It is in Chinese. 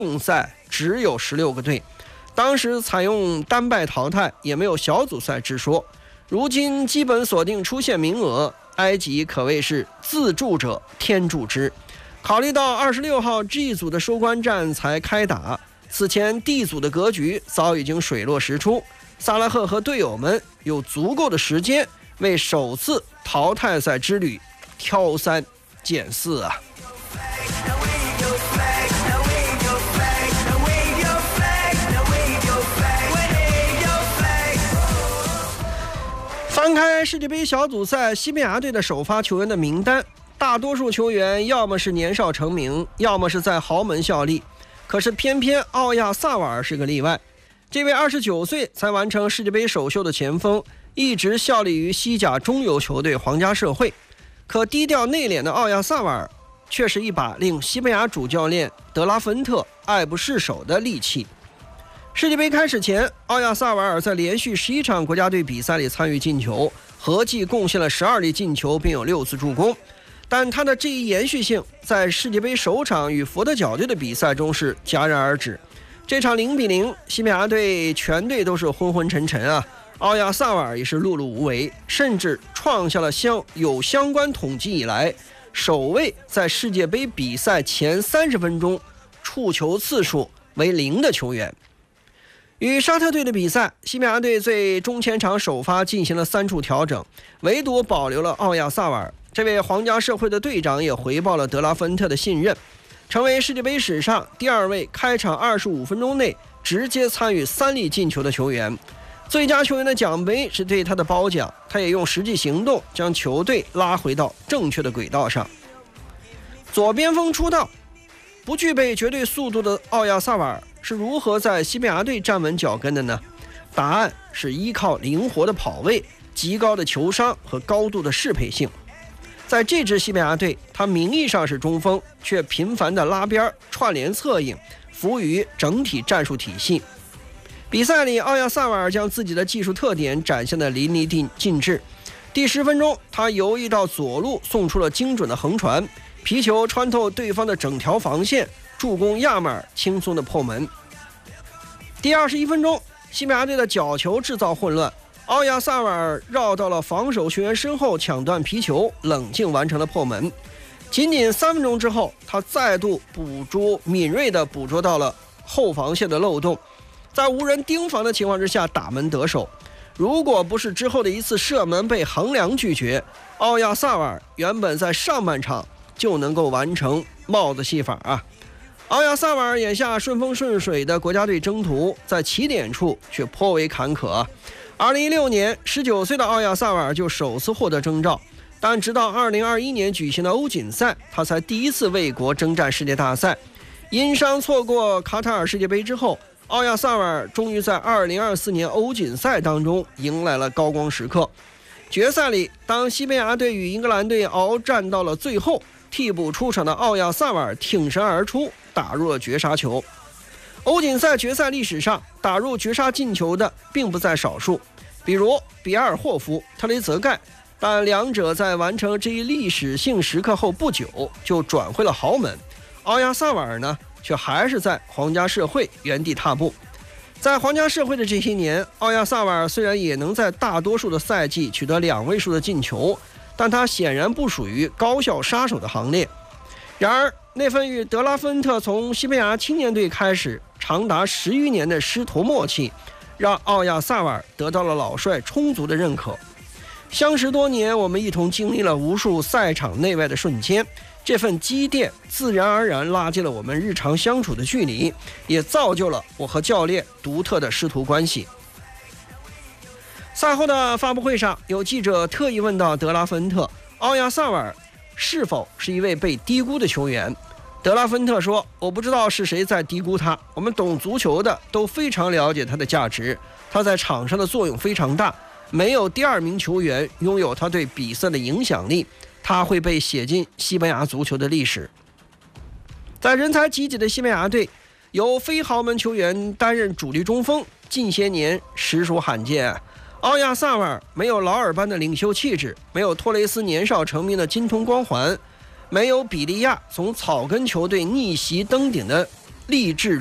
共赛只有16个队，当时采用单败淘汰，也没有小组赛之说。如今基本锁定出线名额，埃及可谓是自助者天助之。考虑到26号 G 组的收官战才开打，此前 D 组的格局早已经水落石出，萨拉赫和队友们有足够的时间为首次淘汰赛之旅挑3拣4啊。翻开世界杯小组赛西班牙队的首发球员的名单，大多数球员要么是年少成名，要么是在豪门效力，可是偏偏奥亚萨瓦尔是个例外。这位29岁才完成世界杯首秀的前锋，一直效力于西甲中游球队皇家社会，可低调内敛的奥亚萨瓦尔却是一把令西班牙主教练德拉芬特爱不释手的利器。世界杯开始前，奥亚萨瓦尔在连续11场国家队比赛里参与进球，合计贡献了12粒进球，并有6次助攻。但他的这一延续性在世界杯首场与佛得角队的比赛中是戛然而止。这场0-0，西班牙队全队都是昏昏沉沉啊，奥亚萨瓦尔也是碌碌无为，甚至创下了有相关统计以来首位在世界杯比赛前30分钟触球次数为0的球员。与沙特队的比赛，西班牙队对中前场首发进行了3处调整，唯独保留了奥亚萨瓦尔。这位皇家社会的队长也回报了德拉芬特的信任，成为世界杯史上第2位开场25分钟内直接参与3粒进球的球员。最佳球员的奖杯是对他的褒奖，他也用实际行动将球队拉回到正确的轨道上。左边锋出道，不具备绝对速度的奥亚萨瓦尔是如何在西班牙队站稳脚跟的呢？答案是依靠灵活的跑位、极高的球商和高度的适配性。在这支西班牙队，他名义上是中锋，却频繁的拉边串联策应，服务于整体战术体系。比赛里，奥亚萨瓦尔将自己的技术特点展现得淋漓尽致。第10分钟，他游移到左路，送出了精准的横传，皮球穿透对方的整条防线，助攻亚马尔轻松的破门。第21分钟，西班牙队的角球制造混乱，奥亚萨瓦尔绕到了防守球员身后抢断皮球，冷静完成了破门。仅仅3分钟之后，他再度敏锐地捕捉到了后防线的漏洞，在无人盯防的情况之下打门得手。如果不是之后的一次射门被横梁拒绝，奥亚萨瓦尔原本在上半场就能够完成帽子戏法啊。奥亚萨瓦尔眼下顺风顺水的国家队征途，在起点处却颇为坎坷。2016年19岁的奥亚萨瓦尔就首次获得征召，但直到2021年举行的欧锦赛，他才第一次为国征战世界大赛。因伤错过卡塔尔世界杯之后，奥亚萨瓦尔终于在2024年欧锦赛当中迎来了高光时刻。决赛里，当西班牙队与英格兰队鏖战到了最后，替补出场的奥亚萨瓦尔挺身而出，打入了绝杀球。欧锦赛决赛历史上打入绝杀进球的并不在少数，比如比埃尔霍夫、特雷泽盖，但两者在完成这一历史性时刻后不久就转回了豪门。奥亚萨瓦尔呢，却还是在皇家社会原地踏步。在皇家社会的这些年，奥亚萨瓦尔虽然也能在大多数的赛季取得2位数的进球，但他显然不属于高效杀手的行列。然而，那份与德拉芬特从西班牙青年队开始长达10余年的师徒默契，让奥亚萨瓦尔得到了老帅充足的认可。相识多年，我们一同经历了无数赛场内外的瞬间，这份积淀自然而然拉近了我们日常相处的距离，也造就了我和教练独特的师徒关系。赛后的发布会上，有记者特意问到德拉芬特，奥亚萨瓦尔是否是一位被低估的球员？德拉芬特说，我不知道是谁在低估他，我们懂足球的都非常了解他的价值，他在场上的作用非常大，没有第2名球员拥有他对比赛的影响力，他会被写进西班牙足球的历史。在人才济济的西班牙队，由非豪门球员担任主力中锋，近些年实属罕见。奥亚萨瓦尔没有劳尔般的领袖气质，没有托雷斯年少成名的金童光环，没有比利亚从草根球队逆袭登顶的励志